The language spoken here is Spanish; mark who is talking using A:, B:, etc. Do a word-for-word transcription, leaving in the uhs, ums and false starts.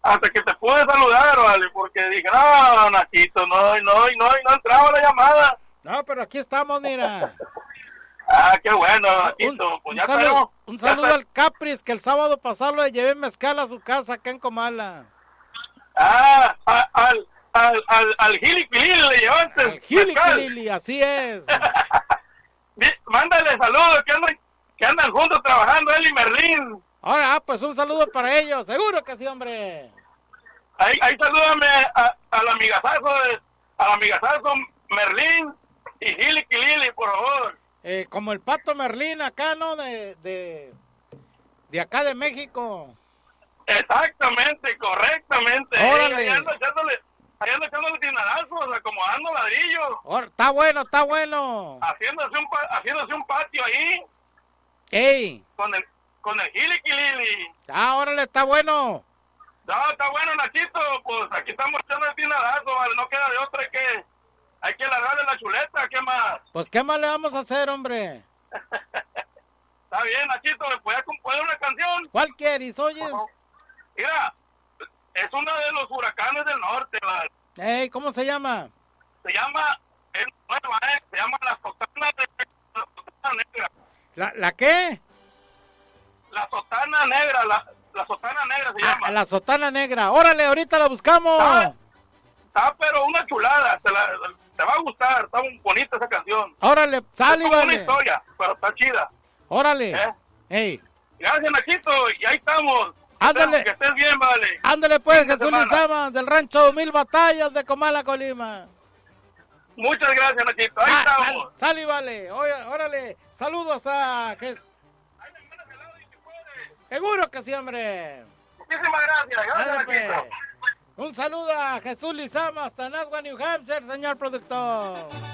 A: hasta que te pude saludar, vale, porque dije, no, Nachito, no, no, no, no entraba la llamada.
B: No, pero aquí estamos, mira.
A: Ah, qué bueno, Nachito.
B: Un,
A: pues
B: un
A: ya
B: saludo,
A: tenemos,
B: un
A: ya
B: saludo
A: está.
B: al Capris, que el sábado pasado le llevé mezcal a su casa acá en Comala.
A: Ah, a- al, al, al, al Gili Quilili le llevaste.
B: Al Gili
A: mezcal.
B: Quilili, así es.
A: Di- Mándale saludos, que andan, que andan juntos trabajando él y Merlín.
B: Ahora, ah, pues un saludo para ellos, seguro que sí, hombre.
A: Ahí, ahí salúdame a, al amigazazo, de, al amigazazo Merlín y Gili Quilili, por favor.
B: Eh, como el Pato Merlín acá, ¿no? De, de, de acá de México.
A: Exactamente, correctamente.
B: Órale.
A: Ahí ando echándole, ahí ando echándole tinalazos, acomodando ladrillos,
B: Ahora, está bueno, está bueno.
A: haciéndose un, pa- haciéndose un patio ahí
B: Ey,
A: con el, con el Gili Quilili.
B: ah, órale, está bueno.
A: No, está bueno, Nachito, pues aquí estamos echando el tinalazo, vale, no queda de otra, hay que, hay que largarle la chuleta, ¿qué más?
B: Pues, ¿qué más le vamos a hacer, hombre?
A: Está bien, Nachito, ¿me puedes componer una canción?
B: ¿Cuál quieres, oyes?
A: Mira, es uno de los huracanes del norte, vale.
B: Ey, ¿cómo se llama?
A: Se llama, es nueva, ¿eh? Se llama La Sotana, de, la Sotana Negra.
B: ¿La, la qué?
A: La Sotana Negra, la, la Sotana Negra se
B: Ah,
A: llama.
B: la sotana negra. Órale, ahorita la buscamos.
A: Está, está pero una chulada, te, la, te va a gustar, está muy bonita esa canción.
B: Órale, sale,
A: es como una
B: vale.
A: historia, pero está chida.
B: Órale.
A: ¿Eh?
B: Ey,
A: Gracias, Nachito, y ahí estamos.
B: Ándale.
A: Que estés bien, vale.
B: ándale pues,
A: Fin de
B: Jesús
A: semana.
B: Lizama, del rancho Mil Batallas de Comala, Colima.
A: Muchas gracias, Nachito. Ahí
B: Ah,
A: estamos.
B: sal- sale, vale. Órale, órale. Saludos a... Jes-
A: Ahí me mandas el audio si puedes.
B: Seguro que sí, hombre.
A: Muchísimas gracias. Gracias,
B: Ándale, pues.
A: Nachito.
B: Un saludo a Jesús Lizama hasta Nashua, New Hampshire, señor productor.